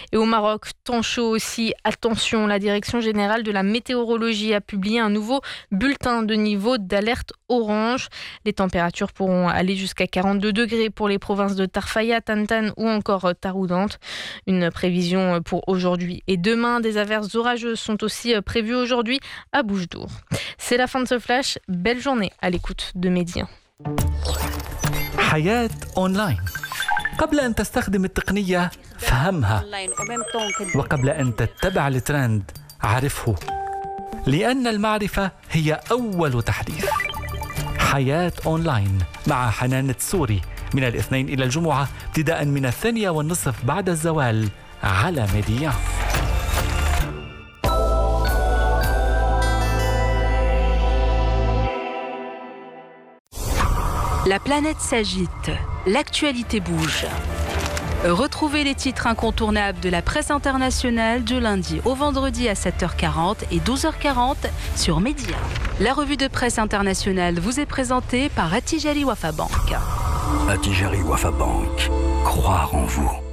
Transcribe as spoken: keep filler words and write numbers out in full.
Et au Maroc, temps chaud aussi, attention, la Direction générale de la météorologie a publié un nouveau bulletin de niveau d'alerte orange. Les températures pourront aller jusqu'à quarante-deux degrés pour les provinces de Tarfaya, Tantan ou encore Taroudante. Une prévision pour aujourd'hui et demain. Des averses orageuses sont aussi prévues aujourd'hui à Boujdour. C'est la fin de ce flash. Belle journée à l'écoute de Média. حياة أونلاين. قبل أن تستخدم التقنية فهمها، وقبل أن تتبع الترند عرفه، لأن المعرفة هي أول تحديث. حياة أونلاين مع حنان السوري من الاثنين إلى الجمعة ابتداء من الثانية والنصف بعد الزوال على ميديا. La planète s'agite, l'actualité bouge. Retrouvez les titres incontournables de la presse internationale du lundi au vendredi à sept heures quarante et douze heures quarante sur Média. La revue de presse internationale vous est présentée par Attijari Wafa Bank. Attijari Wafa Bank, croire en vous.